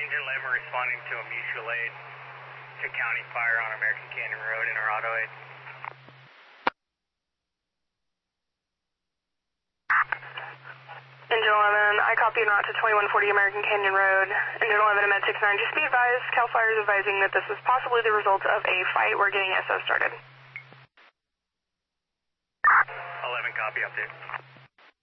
Engine 11 responding to a mutual aid to county fire on American Canyon Road in our auto aid. Engine 11, I copy en route to 2140 American Canyon Road. Engine 11 to Med 69, just be advised, CAL FIRE is advising that this is possibly the result of a fight. We're getting SO started. 11, copy, update.